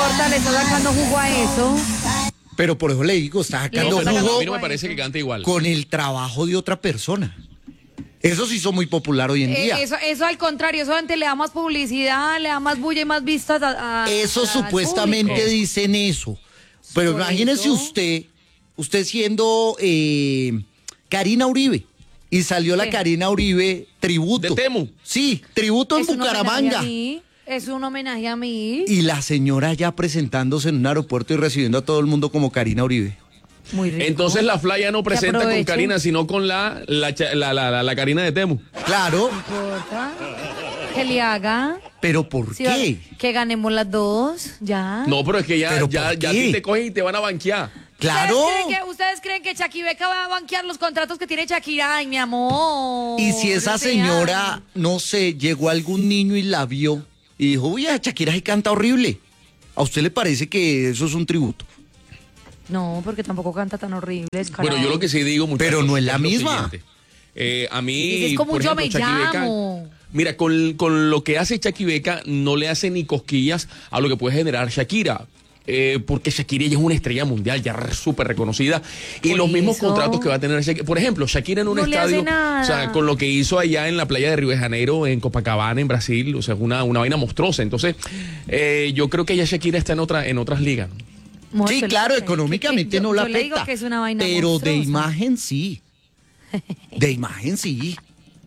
importa, le está sacando jugo a eso. Pero por eso le digo, está sacando No, jugo a mí no me parece que cante igual. con el trabajo de otra persona. Eso sí hizo muy popular hoy en día. Eso al contrario, eso antes le da más publicidad, le da más bulla y más vistas Eso al supuestamente público. dicen eso. Pero Por imagínese eso. usted siendo Karina Uribe. Y salió la ¿Qué? Karina Uribe tributo. De Temu. Sí, tributo en Es un homenaje Bucaramanga. a mí, es un homenaje a mí. Y la señora ya presentándose en un aeropuerto y recibiendo a todo el mundo como Karina Uribe. Muy rico. Entonces la Fly ya no presenta con aproveche. Karina, sino con la Karina de Temu. Claro, No importa. Que le haga. pero ¿por Sí, qué? que ganemos las dos, ya. No, pero es que ya ¿Pero a por ti qué? te cogen y te van a banquear. Claro. ¿Ustedes creen que Chaquibeca va a banquear los contratos que tiene Shakira? Ay, mi amor. Y si esa No sé, señora, ay. no sé, llegó algún niño y la vio y dijo, uy, a Shakira sí canta horrible. ¿A usted le parece que eso es un tributo? No, porque tampoco canta tan horrible. Bueno, yo lo que sí digo, muchachos, Pero no es la lo misma. siguiente. A mí, Es como por un yo ejemplo, me Shakira, llamo. mira, con lo que hace Chaquibeca no le hace ni cosquillas a lo que puede generar Shakira. Porque Shakira ya es una estrella mundial, ya súper reconocida. Y Por los mismos eso. contratos que va a tener Shakira. Por ejemplo, Shakira en un No le hace estadio, nada. o sea, con lo que hizo allá en la playa de Río de Janeiro, en Copacabana, en Brasil, o sea, es una vaina monstruosa. Entonces, yo creo que ya Shakira está en otras ligas. ¿No? Sí, claro, económicamente no la yo le digo afecta. que es una vaina pero de monstruosa. imagen sí. De imagen sí.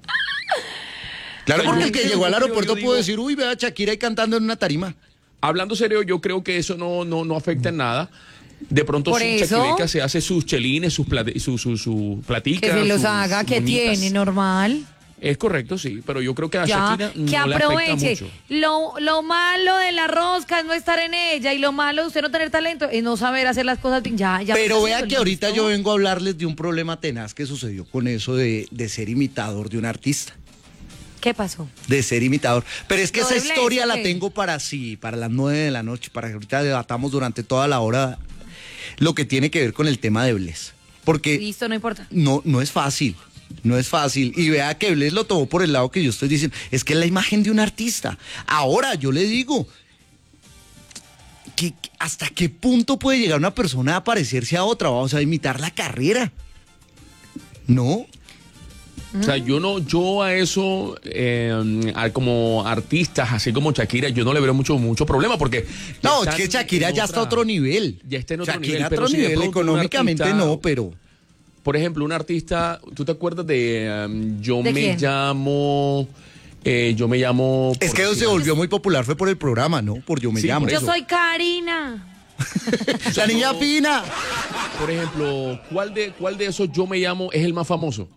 Claro, Pero porque yo el que creo- llegó al yo aeropuerto digo- pudo decir, uy, vea a Shakira ahí cantando en una tarima. Hablando serio, yo creo que eso no afecta en nada. De pronto Por sí, eso. Chaquibeca se hace sus chelines, sus platicas. Que se los sus haga, que moñitas. tiene, normal. Es correcto, sí, pero yo creo que a Ya, Shakira que no le afecta aproveche. mucho. Lo malo de la rosca es no estar en ella y lo malo de usted no tener talento es no saber hacer las cosas bien. Ya, Pero pues, vea eso, que ahorita listo. yo vengo a hablarles de un problema tenaz que sucedió con eso de ser imitador de un artista. ¿Qué pasó? De ser imitador. Pero es que ¿Lo esa de Blaze, historia o la qué? tengo para las 9 de la noche, para que ahorita debatamos durante toda la hora lo que tiene que ver con el tema de Bless. Porque Listo, no importa. no es fácil. No es fácil. Y vea que Bless lo tomó por el lado que yo estoy diciendo. Es que es la imagen de un artista. Ahora, yo le digo, ¿hasta qué punto puede llegar una persona a parecerse a otra? Vamos a imitar la carrera. ¿No? O sea, yo a eso, como artistas, así como Shakira, yo no le veo mucho problema porque... ya No, es están que Shakira en ya está a otro nivel. Ya está en otro Shakira nivel, a pero otro si de nivel, pronto un económicamente artista- no, pero... Por ejemplo, un artista, ¿tú te acuerdas de Yo ¿De me quién? llamo... yo me llamo... Es que por- se volvió muy popular, fue por el programa, ¿no? Por Yo Me Sí, Llamo. por Yo eso. soy Karina. La niña fina. Por ejemplo, ¿cuál de esos Yo me llamo es el más famoso?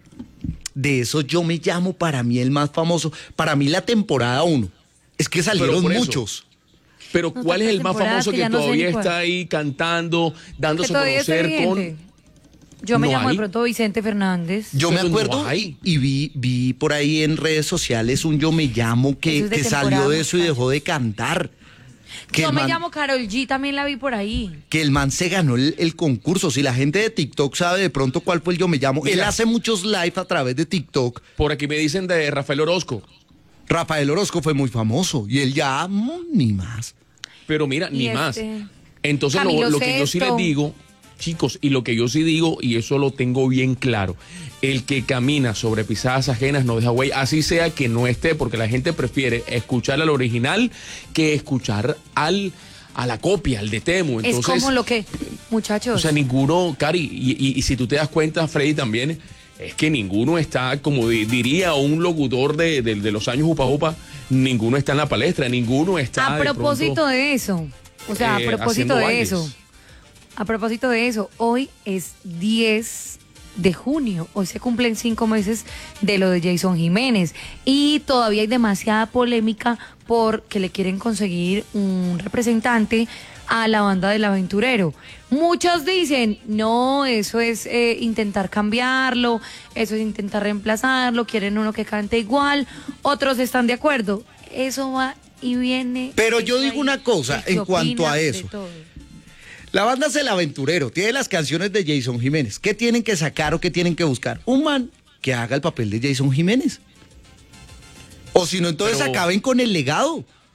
De eso Yo Me Llamo, para mí el más famoso. Para mí la temporada 1. Es que salieron por eso. muchos. Pero No ¿cuál es tantas el más temporadas famoso que que ya no sé todavía ni cuál. está ahí cantando, Que dándose a todavía está conocer vigente. con... Yo me No llamo de hay. pronto Vicente Fernández. Yo me Pero no acuerdo hay. y vi por ahí en redes sociales un Yo Me Llamo Eso que, es de que salió temporada, de eso y dejó de cantar. Que Yo el me man- llamo Karol G, también la vi por ahí. que el man se ganó el concurso. Si la gente de TikTok sabe de pronto cuál fue el Yo Me Llamo, él Mira. hace muchos live a través de TikTok. Por aquí me dicen de Rafael Orozco. Rafael Orozco fue muy famoso y él ya ni más. Pero mira, ni Y más. este, Entonces Camilo lo que yo sí les Sesto. digo, chicos, y lo que yo sí digo, y eso lo tengo bien claro, el que camina sobre pisadas ajenas no deja huella, así sea que no esté, porque la gente prefiere escuchar al original que escuchar a la copia, al de Temu. Entonces, es como lo que, muchachos. o sea, ninguno, Cari, y si tú te das cuenta, Freddy también, es que ninguno está, como diría un locutor de los años Upa Upa, ninguno está en la palestra, ninguno está. A de propósito pronto, de eso, o sea, a propósito haciendo de bailes. eso, a propósito de eso, hoy es 10 de junio, hoy se cumplen 5 meses de lo de Jason Jiménez y todavía hay demasiada polémica porque le quieren conseguir un representante a la banda del aventurero. Muchos dicen, no, eso es intentar cambiarlo, eso es intentar reemplazarlo, quieren uno que cante igual, otros están de acuerdo, eso va y viene. Pero yo eso digo ahí, una cosa el que en cuanto opina a de eso. todo. La banda es El Aventurero, tiene las canciones de Jason Jiménez. ¿Qué tienen que sacar o qué tienen que buscar? Un man que haga el papel de Jason Jiménez. O si no, entonces Pero- acaben con el legado.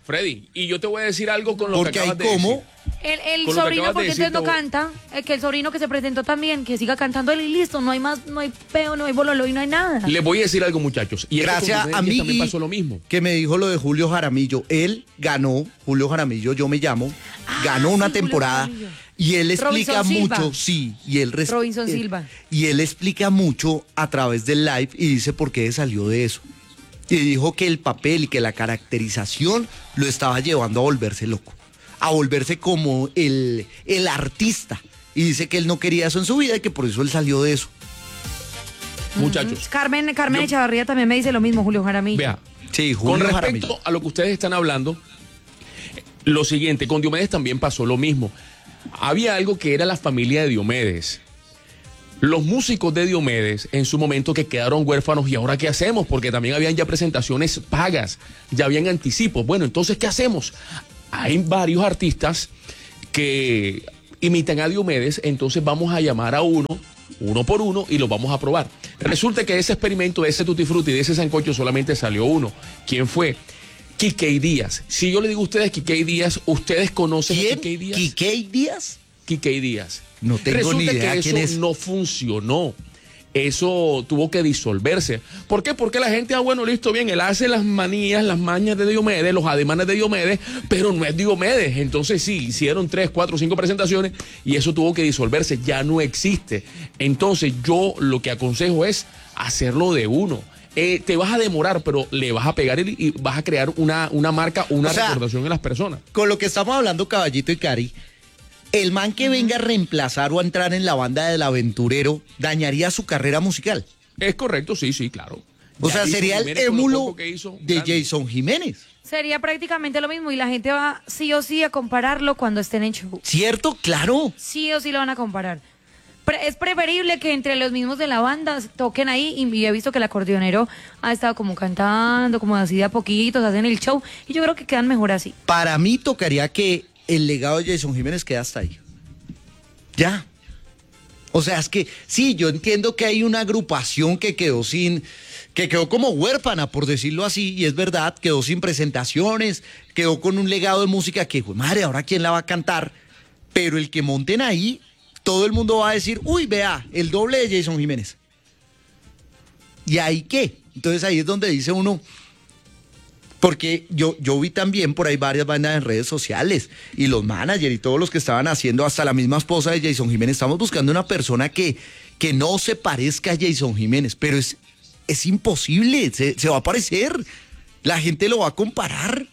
Freddy, y yo te voy a decir algo con lo Porque que hay acabas de decir. como... El Con lo que sobrino, acabas de porque decir, entonces no canta. Que el sobrino que se presentó también, que siga cantando él y listo. No hay más, no hay peo, no hay bololo y no hay nada. Les voy a decir algo, muchachos. Y Gracias a mí también pasó lo mismo. que me dijo lo de Julio Jaramillo. Él ganó, Julio Jaramillo, yo me llamo, ganó una sí, Julio temporada Jaramillo. y él explica Robinson Silva. mucho, sí, y Robinson Silva. Y él explica mucho a través del live y dice por qué salió de eso. Y dijo que el papel y que la caracterización lo estaba llevando a volverse loco, a volverse como el artista. Y dice que él no quería eso en su vida y que por eso él salió de eso. Muchachos. Carmen Echavarría también me dice lo mismo, Julio Jaramillo. Vea, Sí, con Julio respecto Jaramillo. a lo que ustedes están hablando, lo siguiente, con Diomedes también pasó lo mismo. Había algo que era la familia de Diomedes. Los músicos de Diomedes en su momento que quedaron huérfanos, ¿y ahora qué hacemos? Porque también habían ya presentaciones pagas, ya habían anticipos. Bueno, entonces, ¿qué hacemos? Hay varios artistas que imitan a Diomedes, entonces vamos a llamar a uno por uno, y los vamos a probar. Resulta que de ese experimento, de ese Tutti Frutti, de ese sancocho, solamente salió uno. ¿Quién fue? Quiquey Díaz. Si yo le digo a ustedes Quiquey Díaz, ¿ustedes conocen a ¿Quién? Quiquey Díaz? ¿Quiquey Díaz? Quiquey Díaz. No tengo Resulta ni idea que quién eso es. no funcionó. Eso tuvo que disolverse. ¿Por qué? Porque la gente, bueno, listo, bien, él hace las manías, las mañas de Diomedes, los ademanes de Diomedes, pero no es Diomedes. Entonces sí, hicieron 3, 4, 5 presentaciones y eso tuvo que disolverse, ya no existe. Entonces yo lo que aconsejo es hacerlo de uno. Te vas a demorar, pero le vas a pegar y vas a crear una marca, una O sea, recordación en las personas. Con lo que estamos hablando, Caballito y Cari, el man que venga a reemplazar o a entrar en la banda del aventurero dañaría su carrera musical. Es correcto, sí, claro. O Ya sea, Jason sería el Jiménez, con lo émulo poco que hizo, de grande. Jason Jiménez. Sería prácticamente lo mismo y la gente va sí o sí a compararlo cuando estén en show. ¿Cierto? Claro. Sí o sí lo van a comparar. Es preferible que entre los mismos de la banda toquen ahí y he visto que el acordeonero ha estado como cantando, como así de a poquitos, hacen el show y yo creo que quedan mejor así. Para mí tocaría que el legado de Jason Jiménez quede hasta ahí. Ya. O sea, es que sí, yo entiendo que hay una agrupación que quedó como huérfana, por decirlo así, y es verdad, quedó sin presentaciones, quedó con un legado de música que, madre, ahora quién la va a cantar. Pero el que monten ahí, todo el mundo va a decir, uy, vea, el doble de Jason Jiménez. ¿Y ahí qué? Entonces ahí es donde dice uno, porque yo vi también por ahí varias bandas en redes sociales y los managers y todos los que estaban haciendo, hasta la misma esposa de Jason Jiménez, estamos buscando una persona que no se parezca a Jason Jiménez, pero es imposible, se va a parecer, la gente lo va a comparar.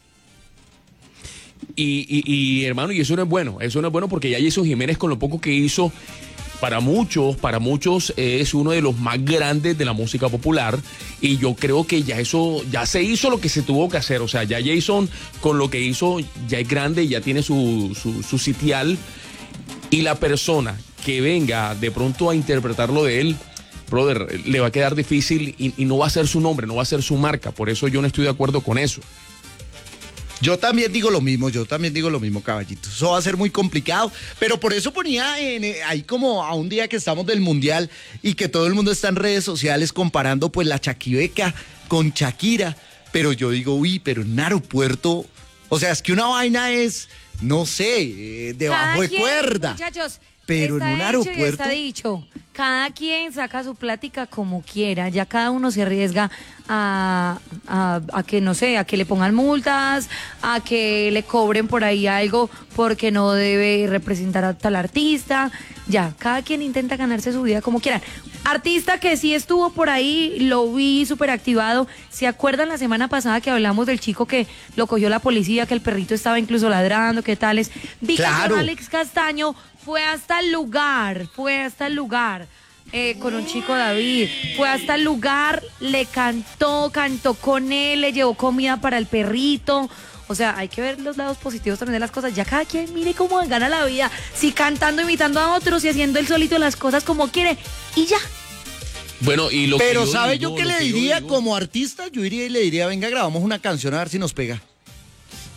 Y hermano, y eso no es bueno porque ya Jason Jiménez con lo poco que hizo, para muchos es uno de los más grandes de la música popular y yo creo que ya se hizo lo que se tuvo que hacer, o sea, ya Jason con lo que hizo ya es grande, ya tiene su sitial y la persona que venga de pronto a interpretarlo de él, brother, le va a quedar difícil y no va a ser su nombre, no va a ser su marca, por eso yo no estoy de acuerdo con eso. Yo también digo lo mismo, caballito. Eso va a ser muy complicado, pero por eso ponía ahí como a un día que estamos del Mundial y que todo el mundo está en redes sociales comparando pues la Chaquibeca con Shakira, pero yo digo, uy, pero en un aeropuerto, o sea, es que una vaina es, no sé, debajo de cuerda. Muchachos, Pero en un aeropuerto. Está dicho, cada quien saca su plática como quiera, ya cada uno se arriesga a que, no sé, a que le pongan multas, a que le cobren por ahí algo porque no debe representar a tal artista, ya, cada quien intenta ganarse su vida como quieran. Artista que sí estuvo por ahí, lo vi súper activado, ¿se acuerdan la semana pasada que hablamos del chico que lo cogió la policía, que el perrito estaba incluso ladrando, qué tales? Vi Claro. que Alex Castaño fue hasta el lugar con un chico David, fue hasta el lugar, le cantó con él, le llevó comida para el perrito. O sea, hay que ver los lados positivos también de las cosas. Ya cada quien mire cómo gana la vida, si cantando, imitando a otros y haciendo él solito las cosas como quiere y ya. Bueno, y lo Pero que yo ¿sabe digo, yo qué lo le que yo diría digo- como artista? Yo iría y le diría, venga, grabamos una canción a ver si nos pega.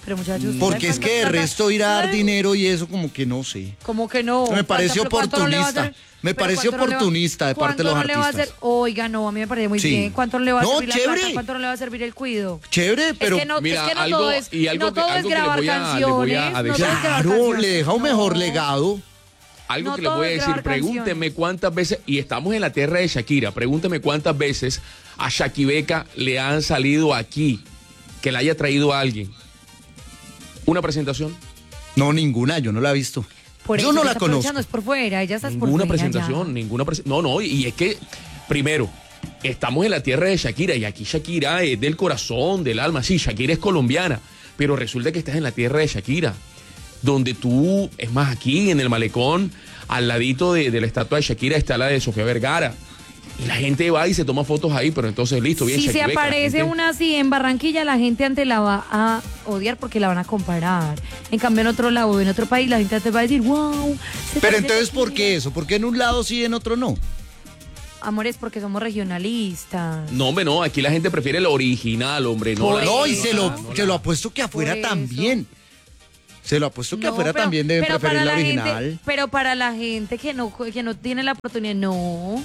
Pero muchachos, Porque es que de resto ir a dar dinero y eso como que no sé. Como que no. Me parece ¿Cuánto no le va a oportunista. hacer? Me Pero parece ¿cuánto no le va- oportunista de parte de los ¿Cuánto no le va a artistas. hacer? Oiga, no, a mí me parece muy Sí. bien. ¿Cuánto no le va a No, servir la chévere. plata? ¿Cuánto no le va a servir el cuido? Chévere, pero es que no, Mira, es que no algo- todo es, y algo no que- todo es algo que le grabar voy a canciones. decir. No todo es grabar claro, canciones. le deja un mejor No. legado. Algo No que les todo voy a es decir, grabar pregúnteme canciones. cuántas veces, y estamos en la tierra de Shakira, pregúnteme cuántas veces a Shakibeca le han salido aquí, que la haya traído a alguien. ¿Una presentación? No, ninguna, yo no la he visto. Por Yo eso no ella la está conozco. aprovechando, es por fuera, ella está por Ninguna fuera, presentación, ya. ninguna presentación. No, y es que, primero, estamos en la tierra de Shakira y aquí Shakira es del corazón, del alma. Sí, Shakira es colombiana, pero resulta que estás en la tierra de Shakira, donde tú, es más, aquí en el malecón, al ladito de la estatua de Shakira está la de Sofía Vergara. Y la gente va y se toma fotos ahí, pero entonces listo, bien Si se Shakibeca, la aparece gente- una así en Barranquilla, la gente antes la va a odiar porque la van a comparar. En cambio, en otro lado, en otro país, la gente antes va a decir, wow. Pero entonces, ¿por qué eso? ¿Por qué en un lado sí y en otro no? Amores, porque somos regionalistas. No, hombre, no, aquí la gente prefiere el original, hombre. No, Por la- No, y eso. se lo apuesto que afuera Por eso. también. Se lo apuesto que No, afuera pero- también deben pero preferir para la original. gente, pero para la gente que no tiene la oportunidad, no.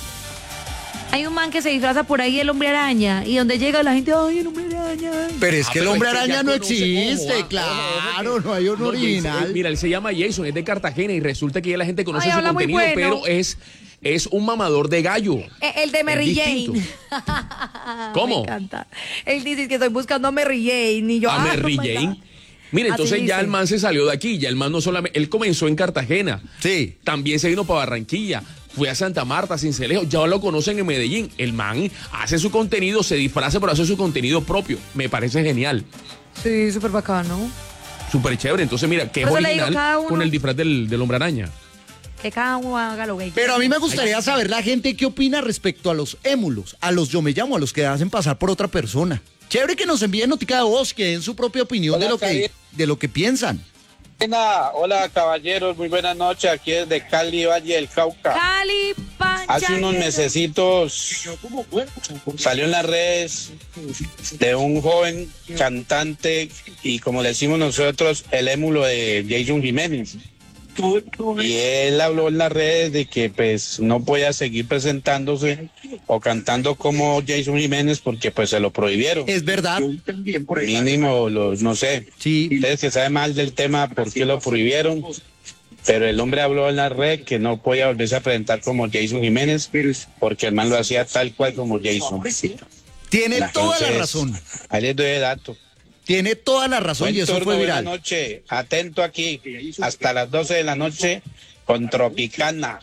Hay un man que se disfraza por ahí el hombre araña y donde llega la gente, ay, el hombre araña. Pero es Ah, que el pero hombre es que araña ya no conoce- existe, ojo, claro, ojo, no hay un No, original. Jason, mira, él se llama Jason, es de Cartagena y resulta que ya la gente conoce Ay, su habla muy contenido, bueno. pero es un mamador de gallo. El de Mary Es Jane. distinto. ¿Cómo? Me encanta. Él dice que estoy buscando a Mary Jane y yo, A ah, Mary oh my Jane. God. Mire, Así entonces ya dice. el man se salió de aquí, ya el man no solamente, él comenzó en Cartagena, Sí. también se vino para Barranquilla, fue a Santa Marta, Sincelejo, ya lo conocen en Medellín. El man hace su contenido, se disfraza, pero hace su contenido propio. Me parece genial, Sí, súper bacano. súper chévere. Entonces, mira, que es Por eso le digo, original cada uno- con el disfraz del hombre araña. Que cada uno haga lo que quiera. Pero a mí me gustaría saber la gente qué opina respecto a los émulos, a los yo me llamo, a los que hacen pasar por otra persona. Chévere que nos envíen notica de voz, que den su propia opinión Hola, de lo que piensan. Hola caballeros, muy buenas noches, aquí desde Cali, Valle del Cauca. Cali, Hace unos Panchanguero. mesecitos salió en las redes de un joven cantante y como le decimos nosotros, el émulo de Jason Jiménez. Y él habló en las redes de que pues no podía seguir presentándose o cantando como Jason Jiménez porque pues se lo prohibieron. Es verdad. Mínimo, no sé. Sí. Ustedes que saben más del tema, ¿por qué lo prohibieron? Pero el hombre habló en la red que no podía volverse a presentar como Jason Jiménez porque el man lo hacía tal cual como Jason. Tiene toda la Entonces, razón. Ahí les doy el dato. Tiene toda la razón Buen y eso turno, fue buena viral. noche, atento aquí, hasta las 12 de la noche con Tropicana,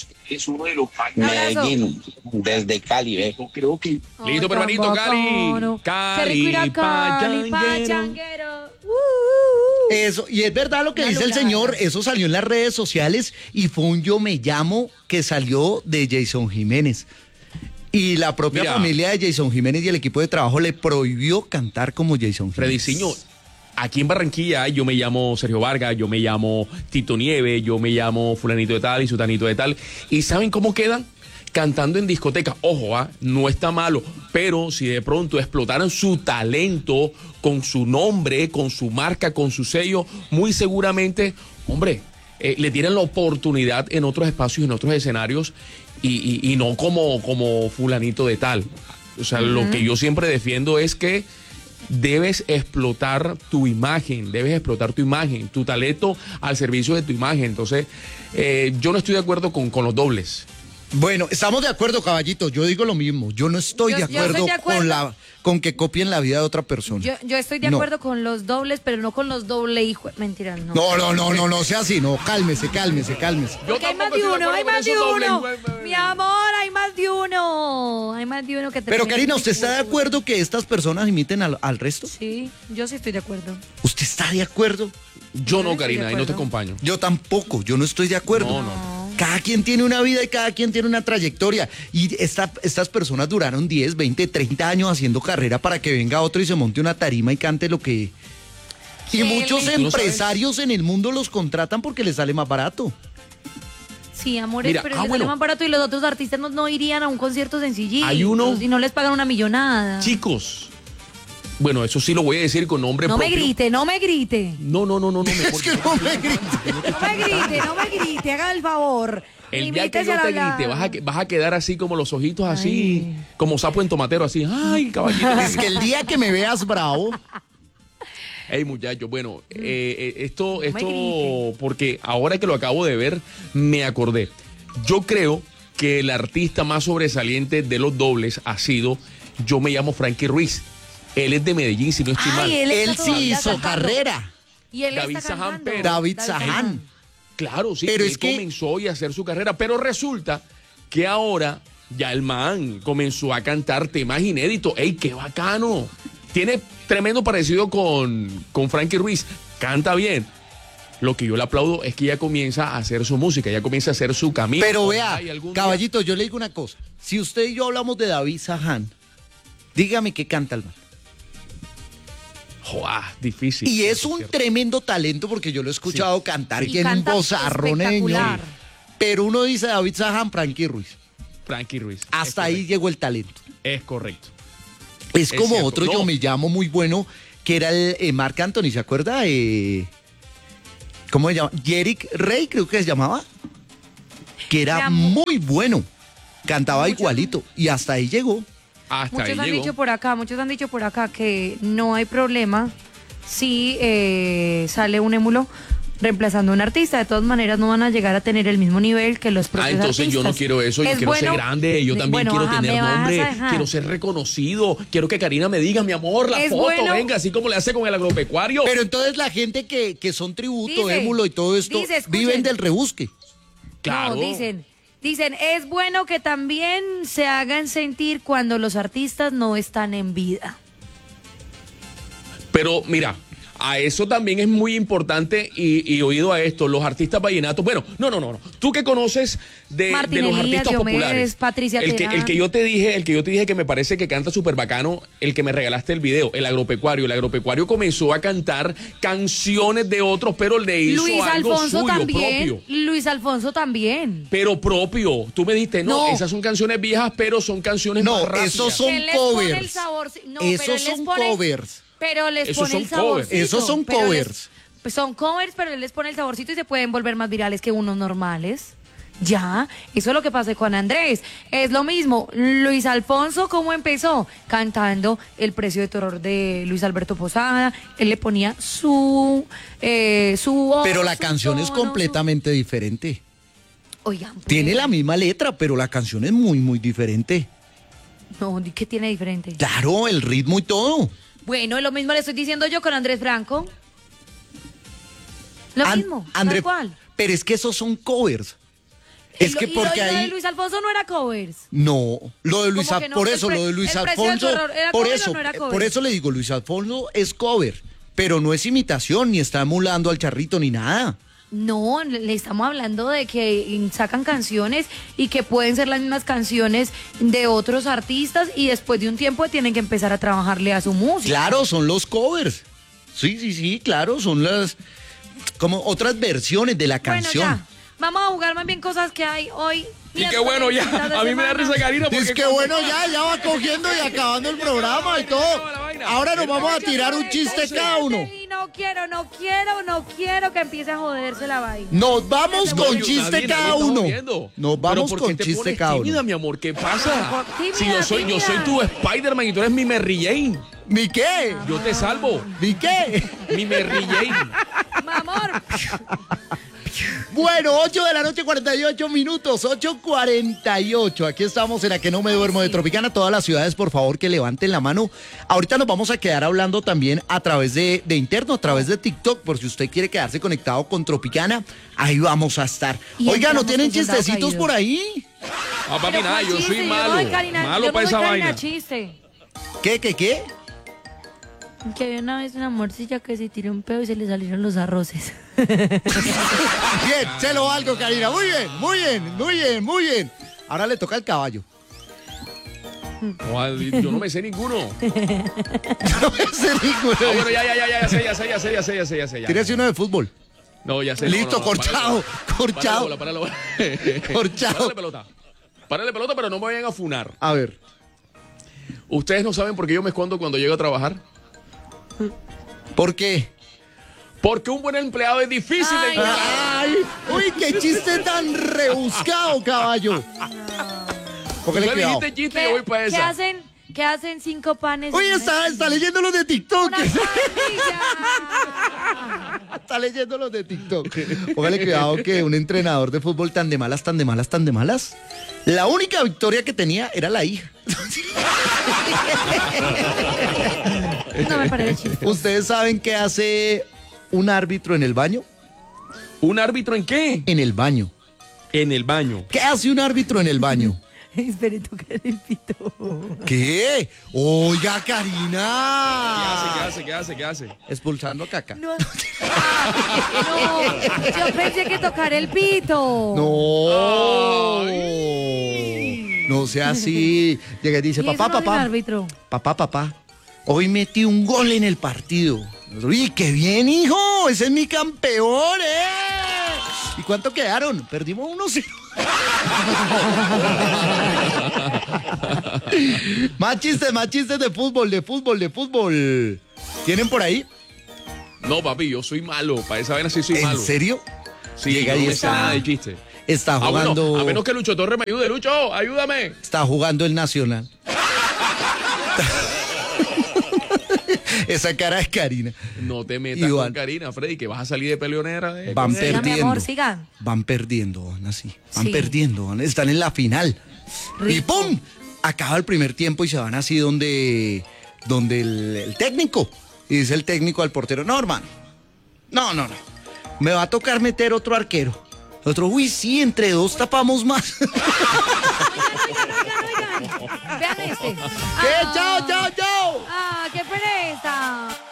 Medellín, desde Cali, ¿ve? Ay, Listo, tan hermanito, bacano. Cali. Qué rico ir a Cali, Pachanguero. Pachanguero. Eso, y es verdad lo que Una dice el lulada. señor, eso salió en las redes sociales y fue un yo me llamo que salió de Jason Jiménez. Y la propia Mira. familia de Jason Jiménez y el equipo de trabajo le prohibió cantar como Jason Jiménez. Frediciño, aquí en Barranquilla yo me llamo Sergio Vargas, yo me llamo Tito Nieve, yo me llamo fulanito de tal y sutanito de tal. ¿Y saben cómo quedan? Cantando en discotecas. Ojo, no está malo, pero si de pronto explotaran su talento con su nombre, con su marca, con su sello, muy seguramente, hombre, le tienen la oportunidad en otros espacios, en otros escenarios y no como fulanito de tal. O sea, lo que yo siempre defiendo es que debes explotar tu imagen, tu talento al servicio de tu imagen. Entonces, yo no estoy de acuerdo con los dobles. Bueno, estamos de acuerdo, caballito. Yo digo lo mismo. Yo no estoy Yo de estoy acuerdo, de acuerdo. con que copien la vida de otra persona. Yo estoy de No. acuerdo con los dobles, pero no con los doble hijos. Mentira, no. No sea así, no, cálmese. Porque hay más de uno, hay más de uno. Mi amor, hay más de uno. Hay más de uno que te Pero tiene Karina, que- ¿usted está de acuerdo que estas personas imiten al resto? Sí, yo sí estoy de acuerdo. ¿Usted está de acuerdo? Yo no, estoy de Karina, ahí no te acuerdo. acompaño. Yo tampoco, yo no estoy de acuerdo. No. Cada quien tiene una vida y cada quien tiene una trayectoria. Y estas personas duraron 10, 20, 30 años haciendo carrera para que venga otro y se monte una tarima y cante lo que... Y ¿Qué muchos le- empresarios en el mundo los contratan porque les sale más barato. Sí, amores, Mira, pero ah, les bueno. sale más barato y los otros artistas no irían a un concierto sencillito. Hay uno- Y no les pagan una millonada. Chicos, Bueno, eso sí lo voy a decir con nombre No propio. me grite, no me grite. No, Es que no me grites. No me grite, haga el favor. El día que Limítese yo al te hablar. grite, vas a quedar así como los ojitos así, como sapo en tomatero, así. Ay, caballito. Es que el día que me veas bravo, Hey, muchachos, bueno, esto, grite. porque ahora que lo acabo de ver, me acordé. Yo creo que el artista más sobresaliente de los dobles ha sido Yo Me Llamo Frankie Ruiz. Él es de Medellín, si no estoy mal. Ay, él está sí todavía hizo cantando. carrera. Y él David está Saján, cantando. pero- David Saján. Claro, sí, Pero él es que- comenzó a hacer su carrera, pero resulta que ahora ya el man comenzó a cantar temas inéditos. ¡Ey, qué bacano! Tiene tremendo parecido con Frankie Ruiz, canta bien. Lo que yo le aplaudo es que ya comienza a hacer su música, ya comienza a hacer su camino. Pero vea, Ojalá y algún día- caballito, yo le digo una cosa. Si usted y yo hablamos de David Saján, dígame qué canta el man. Joa, difícil. Y es un cierto. tremendo talento porque yo lo he escuchado cantar Y y tiene un canta vozarroneño. espectacular. Pero uno dice David Saján, Frankie Ruiz. Frankie Ruiz. Hasta Es ahí correcto. llegó el talento. Es correcto. Es Es como cierto, otro no. Yo Me Llamo muy bueno, que era el Marc Anthony, ¿se acuerda? ¿Cómo se llama? Jerick Rey, creo que se llamaba. Que era Era muy bueno. Cantaba Muchos- igualito. Y hasta ahí llegó. Hasta Muchos ahí han llegó. dicho por acá, que no hay problema si sale un émulo reemplazando a un artista. De todas maneras no van a llegar a tener el mismo nivel que los propios Entonces artistas. yo no quiero eso, yo Es quiero ser bueno- grande, yo también bueno, quiero ajá, tener me vas a nombre, dejar. quiero ser reconocido, quiero que Karina me diga, mi amor, la Es foto, bueno- venga, así como le hace con el agropecuario. Pero entonces la gente que son tributo, Dice, émulo y todo esto, dice, escuchen. viven del rebusque. Claro. No, dicen, es bueno que también se hagan sentir cuando los artistas no están en vida. Pero mira, a eso también es muy importante y oído a esto, los artistas vallenatos. Bueno, no. Tú que conoces de Martín los Elías, artistas Diomedes, populares. Patricia el Terán. que yo te dije que me parece que canta súper bacano, el que me regalaste el video, el agropecuario. El agropecuario comenzó a cantar canciones de otros, pero le hizo Luis algo Alfonso suyo, también. propio. Luis Alfonso también. Pero propio. Tú me dijiste, no, No. esas son canciones viejas, pero son canciones No, más rápidas. esos son Él les pone el covers. sabor. No, pero Esos él les son pone- covers. Pero les Esos pone el son covers. saborcito. Esos son pero les- covers. pues son covers, pero él les pone el saborcito y se pueden volver más virales que unos normales. Ya, eso es lo que pasa con Andrés. Es lo mismo. Luis Alfonso, ¿cómo empezó? Cantando El Precio de Terror de Luis Alberto Posada. Él le ponía su voz, Pero la su canción es tono, completamente diferente. Oigan, pues, Tiene la misma letra, pero la canción es muy, muy diferente. No, ¿qué tiene diferente? Claro, el ritmo y todo. Bueno, lo mismo le estoy diciendo yo con Andrés Franco. Lo An- mismo, André, tal cual. pero es que esos son covers. Es que Y porque lo de ahí... Luis Alfonso no era covers. No, lo de Luis ¿Cómo que no? por El eso, pre- lo de Luis el precio del Alfonso, terror, ¿era por cover o eso, no era cover? por eso le digo, Luis Alfonso es cover, pero no es imitación, ni está emulando al charrito, ni nada. No, le estamos hablando de que sacan canciones y que pueden ser las mismas canciones de otros artistas y después de un tiempo tienen que empezar a trabajarle a su música. Claro, son los covers. Sí, claro, son las como otras versiones de la canción. Bueno, ya. Vamos a jugar más bien cosas que hay hoy. Y qué bueno ya, mitad de a mí me da semana. risa Karina porque Es que bueno, ya va cogiendo y acabando el programa y todo. Ahora nos vamos a tirar un chiste cada uno. Y no quiero que empiece a joderse la vaina. Nos vamos No, con yo- chiste nadie cada estamos uno. viendo. Nos Pero vamos ¿por con qué te chiste pones cada tímida, uno. mi amor, ¿qué pasa? Tímida, Si yo soy tímida. tu Spider-Man y tú eres mi Mary Jane. ¿Ni qué? Yo te salvo. ¿Ni qué? Mi Mary Jane. Mi amor. Bueno, 8 de la noche, 48 minutos, 8:48. Aquí estamos en la que no me duermo de Tropicana. Todas las ciudades, por favor, que levanten la mano. Ahorita nos vamos a quedar hablando también a través de interno, a través de TikTok, por si usted quiere quedarse conectado con Tropicana, ahí vamos a estar. Y Oiga, ¿no entramos tienen con Soldado chistecitos Caído. por ahí? Ah, papi, Pero nada, ¿cuál yo chiste? soy no malo. doy Karina- Malo yo no para doy esa Karina vaina. chiste. ¿Qué? Que había una vez una morcilla que se tiró un pedo y se le salieron los arroces. Bien, se lo valgo, Karina. Muy bien. Ahora le toca al caballo. Joder, yo no me sé ninguno. No me sé ninguno. Ah, bueno, ya sé. Tírese uno de fútbol. No, ya sé. Listo, no, corchado. Para la bola. Corchado. Párale pelota. Párale pelota, pero no me vayan a funar. A ver. Ustedes no saben por qué yo me escondo cuando llego a trabajar. ¿Por qué? Porque un buen empleado es difícil de Ay, encontrar. ¡Ay! ¡Uy, qué chiste tan rebuscado, caballo! Póngale Tú cuidado. dijiste chiste, yo voy para esa. ¿Qué hacen 5 panes? Uy, en está una leyendo los de TikTok. Una pandilla. Está leyendo los de TikTok. Póngale cuidado que un entrenador de fútbol tan de malas, la única victoria que tenía era la hija. No me parece chiste. ¿Ustedes saben qué hace un árbitro en el baño? ¿Un árbitro en qué? En el baño. En el baño. ¿Qué hace un árbitro en el baño? Espere, tocar el pito. ¿Qué? Oiga, Karina. ¿Qué hace? Expulsando caca. No, yo pensé que tocar el pito. No. No sea así. Llega y dice, ¿Y eso papá, no hace el papá. árbitro? Papá. Hoy metí un gol en el partido. Uy, qué bien, hijo. Ese es mi campeón, ¿Y cuánto quedaron? Perdimos 1-0. Más chistes de fútbol. ¿Tienen por ahí? No, papi, yo soy malo. Para esa vaina sí soy malo. ¿En serio? Sí, Llega no y me sé está- nada de chiste. Está jugando. Bueno, a menos que Lucho Torres me ayude. Lucho, ayúdame. Está jugando el Nacional. Esa cara es Karina. No te metas Igual. con Karina, Freddy, que vas a salir de peleonera. Van Siga, mi perdiendo. amor, siga. Van perdiendo, van así. Van Sí. perdiendo, están en la final. Y Rico. ¡pum! Acaba el primer tiempo y se van así donde el técnico. Y dice el técnico al portero, no, hermano. No. Me va a tocar meter otro arquero. Otro, uy, sí, entre dos tapamos más. ¿Qué? Vean este. ¡Chao! ¡Ah, qué pereza!